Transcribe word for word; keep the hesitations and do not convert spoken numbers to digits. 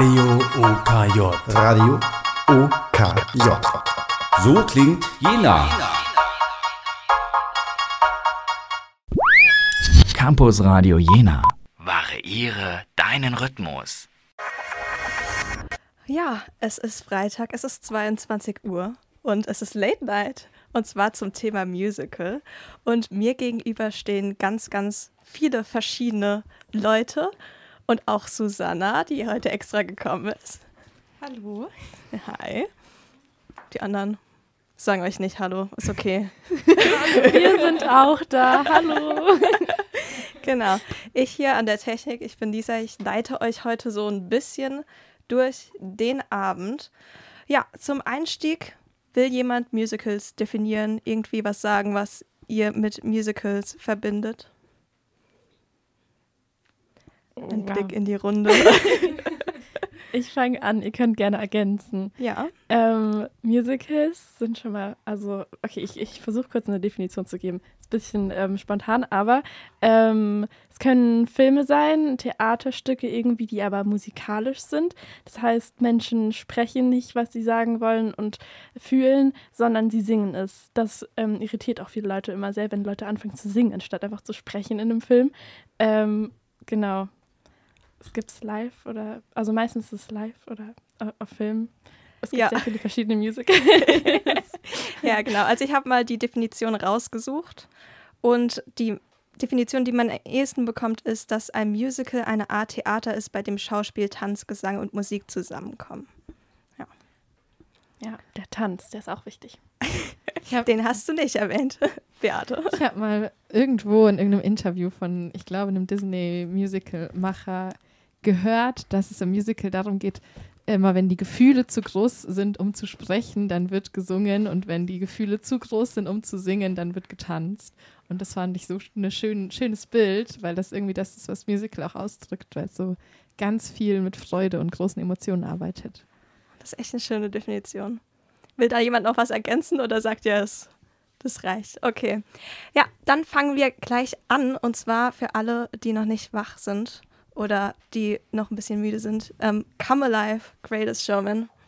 Radio O K J. Radio O K J. So klingt Jena. Campus Radio Jena. Variiere deinen Rhythmus. Ja, es ist Freitag, es ist zweiundzwanzig Uhr und es ist Late Night und zwar zum Thema Musical. Und mir gegenüber stehen ganz, ganz viele verschiedene Leute und auch Susanna, die heute extra gekommen ist. Hallo. Hi. Die anderen sagen euch nicht Hallo, ist okay. Wir sind auch da, hallo. Genau, ich hier an der Technik, ich bin Lisa, ich leite euch heute so ein bisschen durch den Abend. Ja, zum Einstieg will jemand Musicals definieren, irgendwie was sagen, was ihr mit Musicals verbindet? Ein Ja. Blick in die Runde. Ich fange an, ihr könnt gerne ergänzen. Ja. Ähm, Musicals sind schon mal, also, okay, ich, ich versuche kurz eine Definition zu geben. Ist ein bisschen ähm, spontan, aber ähm, es können Filme sein, Theaterstücke irgendwie, die aber musikalisch sind. Das heißt, Menschen sprechen nicht, was sie sagen wollen und fühlen, sondern sie singen es. Das ähm, irritiert auch viele Leute immer sehr, wenn Leute anfangen zu singen, anstatt einfach zu sprechen in einem Film. Ähm, genau. Es gibt es live oder, also meistens ist es live oder äh, auf Film. Es gibt Ja. sehr viele verschiedene Musicals. Ja, genau. Also ich habe mal die Definition rausgesucht und die Definition, die man am ehesten bekommt, ist, dass ein Musical eine Art Theater ist, bei dem Schauspiel, Tanz, Gesang und Musik zusammenkommen. Ja, der Tanz, der ist auch wichtig. Ich hab, Den hast du nicht erwähnt, Beate. ich habe mal irgendwo in irgendeinem Interview von, ich glaube, einem Disney-Musical-Macher gehört, dass es im Musical darum geht, immer wenn die Gefühle zu groß sind, um zu sprechen, dann wird gesungen und wenn die Gefühle zu groß sind, um zu singen, dann wird getanzt. Und das fand ich so ein schön, schönes Bild, weil das irgendwie das ist, was Musical auch ausdrückt, weil es so ganz viel mit Freude und großen Emotionen arbeitet. Das ist echt eine schöne Definition. Will da jemand noch was ergänzen oder sagt ihr es? Das reicht. Okay. Ja, dann fangen wir gleich an. Und zwar für alle, die noch nicht wach sind oder die noch ein bisschen müde sind. Ähm, Come Alive, Greatest Showman.